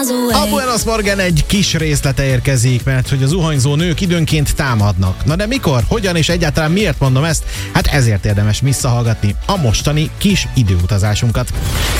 A Buenos Morgen egy kis részlete érkezik, mert hogy a zuhanyzó nők időnként támadnak. Na de mikor, hogyan és egyáltalán miért mondom ezt? Hát ezért érdemes visszahallgatni a mostani kis időutazásunkat.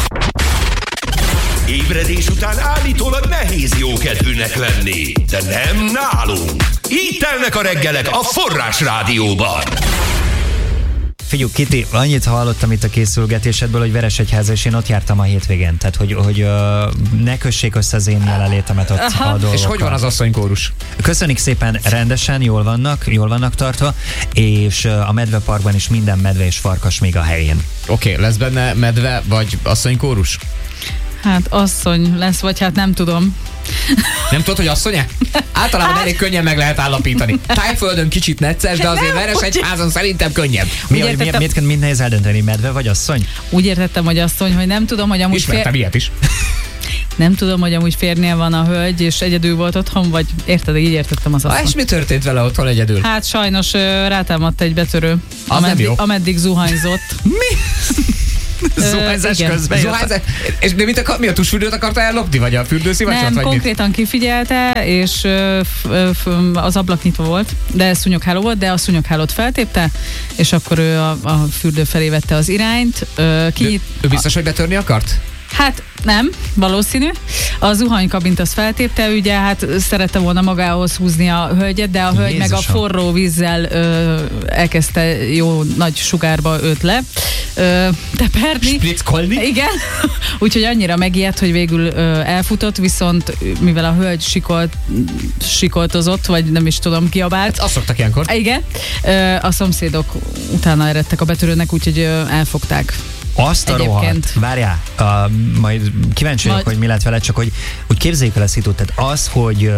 Ébredés után állítólag nehéz jókedvűnek lenni, de nem nálunk. Így telnek a reggelek a Forrás Rádióban. Figyelj, Kiti, annyit hallottam itt a készülgetésedből, hogy Veresegyháza, és én ott jártam a hétvégén. Tehát, hogy ne kössék össze az én jelenlétemet ott a dolgokkal. És hogy van az asszonykórus? Köszönjük szépen, rendesen, jól vannak tartva, és a medveparkban is minden medve és farkas még a helyén. Oké, lesz benne medve vagy asszonykórus? Hát asszony lesz, vagy hát nem tudom. Nem tudod, hogy asszony-e? Általában elég könnyen meg lehet állapítani. Tájföldön kicsit necces, de azért Veresegyházon szerintem könnyebb. Miért mind nehéz eldönteni, medve vagy asszony? Úgy értettem, hogy asszony, hogy nem tudom, hogy amúgy Ismertem ilyet is. Nem tudom, hogy amúgy férnél van a hölgy, és egyedül volt otthon, vagy érted, így értettem az asszony. És mi történt vele otthon egyedül? Hát sajnos rátámadt egy betörő, ameddig zuhanyzott. Mi? Zuhányzás közben. És de mi a tusfürdőt akarta ellopni, vagy a fürdőszivacsot? Nem, vagy konkrétan mit? Kifigyelte, és az ablak nyitva volt, de szúnyogháló volt, de a szúnyoghálót feltépte, és akkor ő a fürdő felé vette az irányt. Ő biztos, hogy betörni akart? Hát nem, valószínű. A zuhanykabint az feltépte, ugye hát szerette volna magához húzni a hölgyet, de a hölgy meg a forró vízzel elkezdte jó nagy sugárba őt le teperni. Spritzkolni? Igen. Úgyhogy annyira megijedt, hogy végül elfutott, viszont mivel a hölgy sikoltozott, vagy nem is tudom, kiabált. Hát azt szoktak ilyenkor. Igen. A szomszédok utána eredtek a betörőnek, úgyhogy elfogták. Azt a rohadt, várjál, majd kíváncsi vagyok, hogy mi lett vele, csak hogy képzeljük el a szitút, tehát az, hogy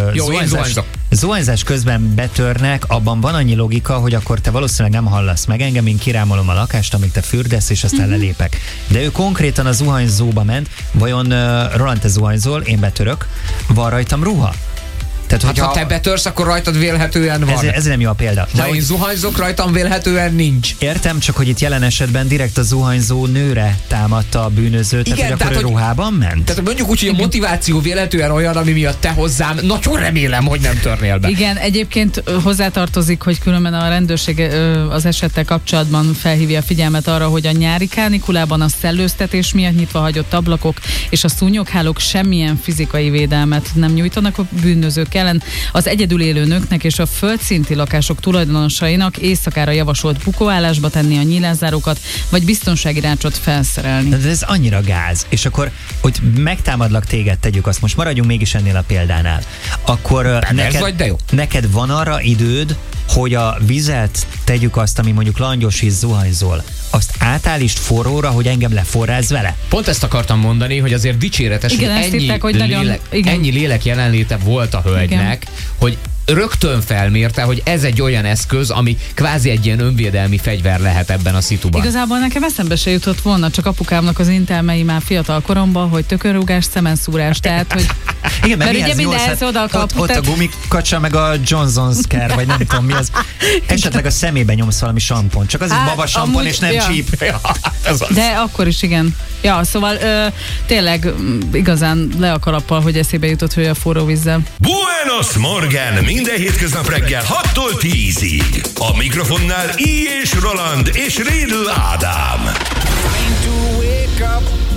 zuhanyzás közben betörnek, abban van annyi logika, hogy akkor te valószínűleg nem hallasz meg engem, én kirámolom a lakást, amíg te fürdesz, és aztán lelépek. De ő konkrétan a zuhanyzóba ment, vajon Roland, te zuhanyzol, én betörök, van rajtam ruha? Tehát, ha te betörsz, akkor rajtad vélhetően van. Ez nem jó a példa. De én zuhanyzok, rajtam vélhetően nincs. Értem, csak hogy itt jelen esetben direkt a zuhanyzó nőre támadta a bűnözőt, igen, tehát hogy akkor ő ruhában ment? Tehát mondjuk úgy, hogy a motiváció vélhetően olyan, ami miatt te hozzám, nagyon remélem, hogy nem törnél be. Igen, egyébként hozzátartozik, hogy különben a rendőrség az esettel kapcsolatban felhívja a figyelmet arra, hogy a nyári kánikulában a szellőztetés miatt nyitva hagyott ablakok és a szúnyoghálók semmilyen fizikai védelmet nem nyújtanak a bűnözők ellen. Az egyedül élő nőknek és a földszinti lakások tulajdonosainak éjszakára javasolt bukóállásba tenni a nyílászárókat, vagy biztonsági rácsot felszerelni. De ez annyira gáz. És akkor, hogy megtámadlak téged, tegyük azt, most maradjunk mégis ennél a példánál. Akkor neked van arra időd, hogy a vizet, tegyük azt, ami mondjuk langyos és zuhanyzol, azt átállítsd forróra, hogy engem leforrázz vele? Pont ezt akartam mondani, hogy azért dicséretes, igen, hogy ennyi lélek jelenléte volt a hölgynek, igen, hogy rögtön felmérte, hogy ez egy olyan eszköz, ami kvázi egy ilyen önvédelmi fegyver lehet ebben a szituban. Igazából nekem eszembe se jutott volna, csak apukámnak az intelmei már fiatal koromban, hogy tökörrúgás, szemenszúrás, tehát, hogy igen, mert ugye mindenhez oda kap. Ott a gumikacsa, meg a Johnson's Care, vagy nem tudom mi az. Esetleg a szemébe nyomsz valami sampont. Csak az is baba sampon, és nem csíp. Ja, de akkor is igen. Ja, szóval tényleg igazán le a kalappal, hogy eszébe jutott, hogy a forró vízzel. Buenos Morgen! Minden hétköznap reggel 6-tól 10-ig. A mikrofonnál I. és Roland és Rédl Ádám.